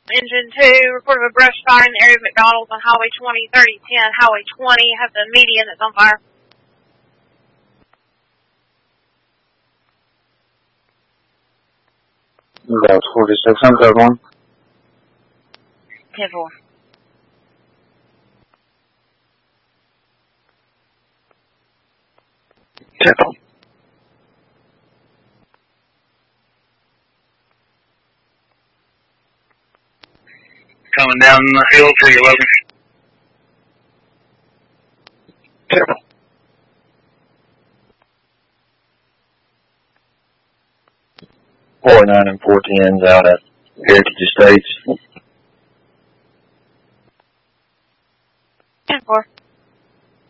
Engine 2, report of a brush fire in the area of McDonald's on Highway 20, 3010, Highway 20. Have the median that's on fire. About 46, I'm code 1. 10-4. Temple. Coming down the hill for you, Logan. Temple. Four 9 and 410s out at Heritage Estates.